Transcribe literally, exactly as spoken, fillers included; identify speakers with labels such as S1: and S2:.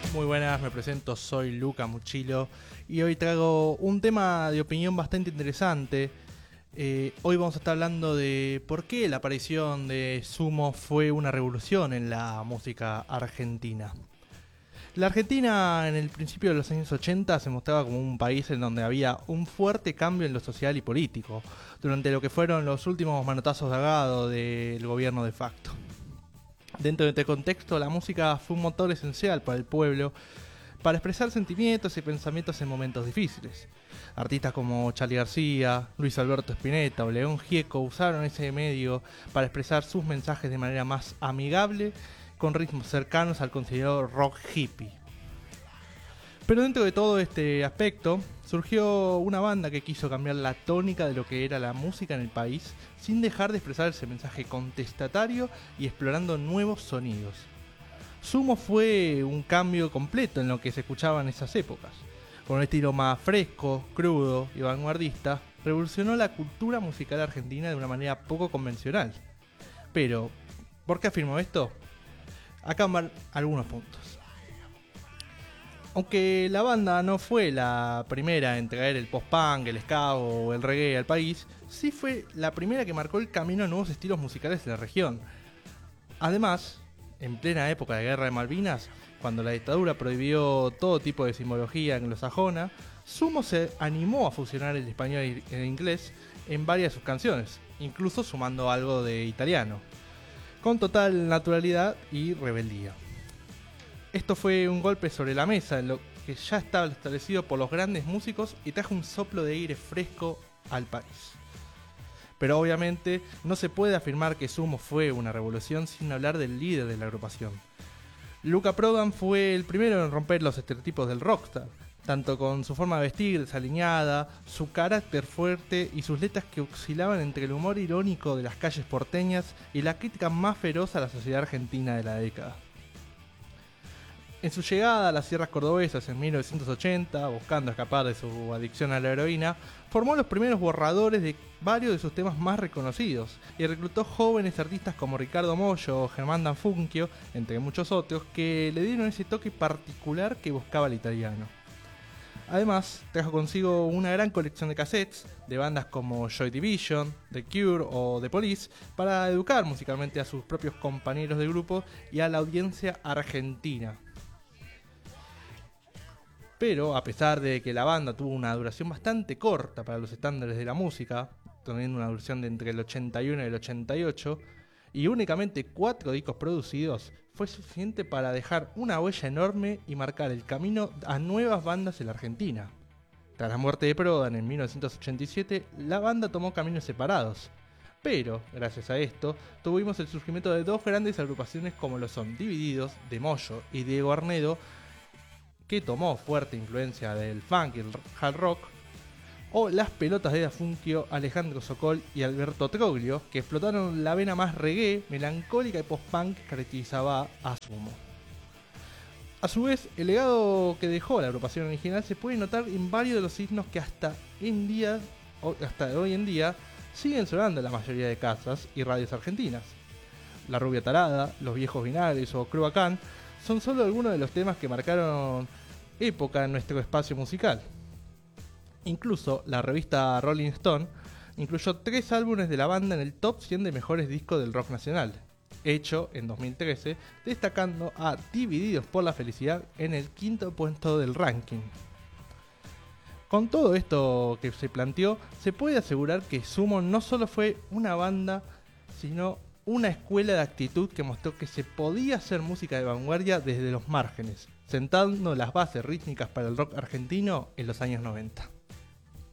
S1: Muy buenas, me presento, soy Luca Muchilo y hoy traigo un tema de opinión bastante interesante. Eh, hoy vamos a estar hablando de por qué la aparición de Sumo fue una revolución en la música argentina. La Argentina en el principio de los años ochenta se mostraba como un país en donde había un fuerte cambio en lo social y político, durante lo que fueron los últimos manotazos de agado del gobierno de facto. Dentro de este contexto, la música fue un motor esencial para el pueblo para expresar sentimientos y pensamientos en momentos difíciles. Artistas como Charly García, Luis Alberto Spinetta o León Gieco usaron ese medio para expresar sus mensajes de manera más amigable, con ritmos cercanos al considerado rock hippie. Pero dentro de todo este aspecto, surgió una banda que quiso cambiar la tónica de lo que era la música en el país, sin dejar de expresar ese mensaje contestatario y explorando nuevos sonidos. Sumo fue un cambio completo en lo que se escuchaba en esas épocas. Con un estilo más fresco, crudo y vanguardista, revolucionó la cultura musical argentina de una manera poco convencional. Pero, ¿por qué afirmo esto? Acá van algunos puntos. Aunque la banda no fue la primera en traer el post-punk, el ska o el reggae al país, sí fue la primera que marcó el camino a nuevos estilos musicales de la región. Además, en plena época de Guerra de Malvinas, cuando la dictadura prohibió todo tipo de simbología anglosajona, Sumo se animó a fusionar el español y el inglés en varias de sus canciones, incluso sumando algo de italiano, con total naturalidad y rebeldía. Esto fue un golpe sobre la mesa en lo que ya estaba establecido por los grandes músicos y trajo un soplo de aire fresco al país. Pero obviamente no se puede afirmar que Sumo fue una revolución sin hablar del líder de la agrupación. Luca Prodan fue el primero en romper los estereotipos del rockstar, tanto con su forma de vestir desaliñada, su carácter fuerte y sus letras que oscilaban entre el humor irónico de las calles porteñas y la crítica más feroz a la sociedad argentina de la década. En su llegada a las sierras cordobesas en mil novecientos ochenta, buscando escapar de su adicción a la heroína, formó los primeros borradores de varios de sus temas más reconocidos y reclutó jóvenes artistas como Ricardo Mollo o Germán D'Anfunchio, entre muchos otros, que le dieron ese toque particular que buscaba el italiano. Además, trajo consigo una gran colección de cassettes de bandas como Joy Division, The Cure o The Police para educar musicalmente a sus propios compañeros de grupo y a la audiencia argentina. Pero, a pesar de que la banda tuvo una duración bastante corta para los estándares de la música, teniendo una duración de entre el ochenta y uno y el ochenta y ocho, y únicamente cuatro discos producidos, fue suficiente para dejar una huella enorme y marcar el camino a nuevas bandas en la Argentina. Tras la muerte de Prodan en mil novecientos ochenta y siete, la banda tomó caminos separados. Pero, gracias a esto, tuvimos el surgimiento de dos grandes agrupaciones como lo son Divididos, de Mollo y Diego Arnedo, que tomó fuerte influencia del funk y el hard rock, o Las Pelotas de D'Anfunchio, Alejandro Sokol y Alberto Troglio, que explotaron la vena más reggae, melancólica y post-punk que caracterizaba a Sumo. A su vez, el legado que dejó la agrupación original se puede notar en varios de los himnos que hasta, en día, hasta hoy en día siguen sonando en la mayoría de casas y radios argentinas. La Rubia Tarada, Los Viejos Vinagres o Cruacán son solo algunos de los temas que marcaron época en nuestro espacio musical. Incluso la revista Rolling Stone incluyó tres álbumes de la banda en el top cien de mejores discos del rock nacional, hecho en dos mil trece, destacando a Divididos por la Felicidad en el quinto puesto del ranking. Con todo esto que se planteó, se puede asegurar que Sumo no solo fue una banda, sino una escuela de actitud que mostró que se podía hacer música de vanguardia desde los márgenes, sentando las bases rítmicas para el rock argentino en los años noventa.